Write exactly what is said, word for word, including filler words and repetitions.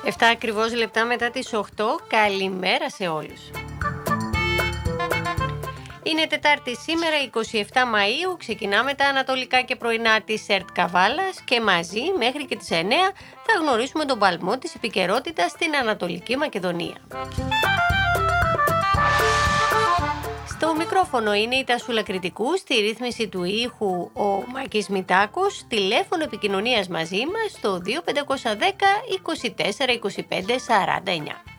Εφτά ακριβώς λεπτά μετά τις οκτώ. Καλημέρα σε όλους. Είναι Τετάρτη σήμερα, εικοστή εβδόμη Μαΐου. Ξεκινάμε τα ανατολικά και πρωινά της ΕΡΤ Καβάλας και μαζί μέχρι και τις εννέα θα γνωρίσουμε τον παλμό της επικαιρότητας στην Ανατολική Μακεδονία. Στο μικρόφωνο είναι η Τασούλα Κρητικού, στη ρύθμιση του ήχου ο Μάκης Μητάκος, τηλέφωνο επικοινωνίας μαζί μας στο δύο πέντε ένα μηδέν είκοσι τέσσερα είκοσι πέντε σαράντα εννέα.